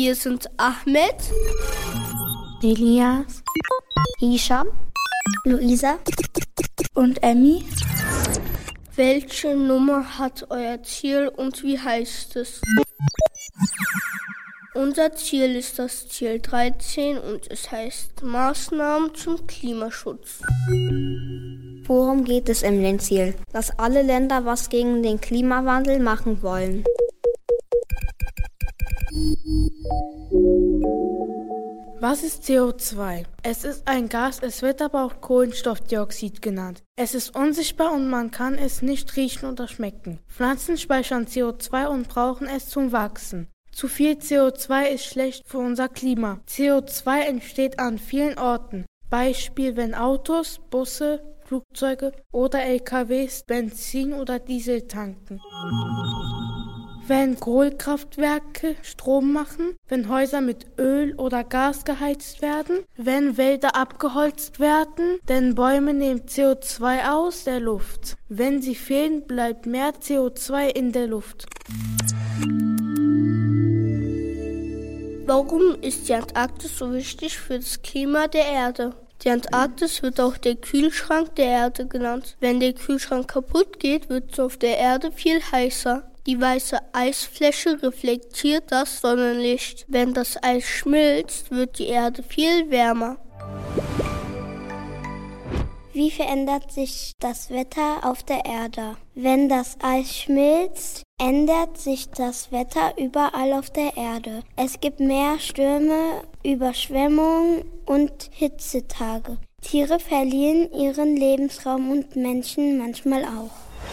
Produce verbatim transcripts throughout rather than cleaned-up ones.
Wir sind Ahmed, Elias, Hisham, Luisa und Emmy. Welche Nummer hat euer Ziel und wie heißt es? Unser Ziel ist das Ziel dreizehn und es heißt Maßnahmen zum Klimaschutz. Worum geht es in dem Ziel? Dass alle Länder was gegen den Klimawandel machen wollen. Was ist C O zwei? Es ist ein Gas, es wird aber auch Kohlenstoffdioxid genannt. Es ist unsichtbar und man kann es nicht riechen oder schmecken. Pflanzen speichern C O zwei und brauchen es zum Wachsen. Zu viel C O zwei ist schlecht für unser Klima. C O zwei entsteht an vielen Orten. Beispiel, wenn Autos, Busse, Flugzeuge oder L K Ws Benzin oder Diesel tanken. Wenn Kohlekraftwerke Strom machen, wenn Häuser mit Öl oder Gas geheizt werden, wenn Wälder abgeholzt werden, denn Bäume nehmen C O zwei aus der Luft. Wenn sie fehlen, bleibt mehr C O zwei in der Luft. Warum ist die Antarktis so wichtig für das Klima der Erde? Die Antarktis wird auch der Kühlschrank der Erde genannt. Wenn der Kühlschrank kaputt geht, wird es auf der Erde viel heißer. Die weiße Eisfläche reflektiert das Sonnenlicht. Wenn das Eis schmilzt, wird die Erde viel wärmer. Wie verändert sich das Wetter auf der Erde? Wenn das Eis schmilzt, ändert sich das Wetter überall auf der Erde. Es gibt mehr Stürme, Überschwemmungen und Hitzetage. Tiere verlieren ihren Lebensraum und Menschen manchmal auch.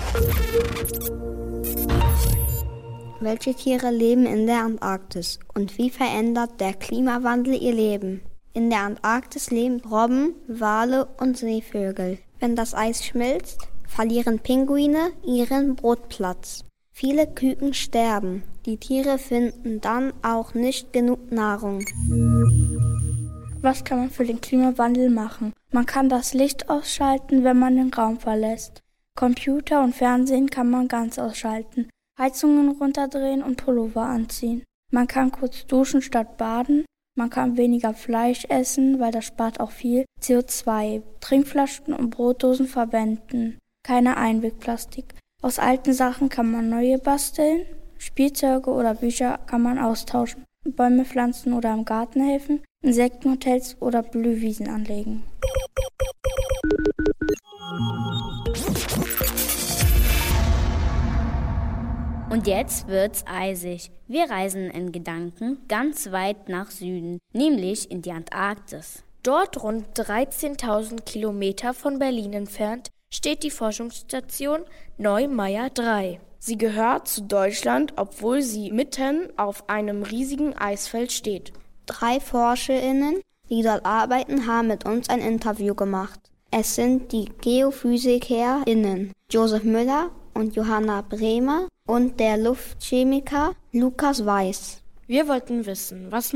Welche Tiere leben in der Antarktis und wie verändert der Klimawandel ihr Leben? In der Antarktis leben Robben, Wale und Seevögel. Wenn das Eis schmilzt, verlieren Pinguine ihren Brutplatz. Viele Küken sterben. Die Tiere finden dann auch nicht genug Nahrung. Was kann man für den Klimawandel machen? Man kann das Licht ausschalten, wenn man den Raum verlässt. Computer und Fernsehen kann man ganz ausschalten. Heizungen runterdrehen und Pullover anziehen. Man kann kurz duschen statt baden. Man kann weniger Fleisch essen, weil das spart auch viel C O zwei. Trinkflaschen und Brotdosen verwenden. Keine Einwegplastik. Aus alten Sachen kann man neue basteln. Spielzeuge oder Bücher kann man austauschen. Bäume pflanzen oder im Garten helfen. Insektenhotels oder Blühwiesen anlegen. Und jetzt wird's eisig. Wir reisen in Gedanken ganz weit nach Süden, nämlich in die Antarktis. Dort, rund dreizehntausend Kilometer von Berlin entfernt, steht die Forschungsstation Neumayer drei. Sie gehört zu Deutschland, obwohl sie mitten auf einem riesigen Eisfeld steht. Drei ForscherInnen, die dort arbeiten, haben mit uns ein Interview gemacht. Es sind die GeophysikerInnen Josef Müller und Johanna Bremer und der Luftchemiker Lukas Weiß. Wir wollten wissen, was